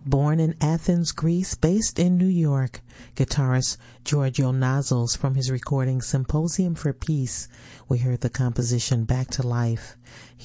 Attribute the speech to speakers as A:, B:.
A: Born in Athens, Greece, based in New York, guitarist Giorgio Nozzles, from his recording Symposium for Peace, we heard the composition Back to Life.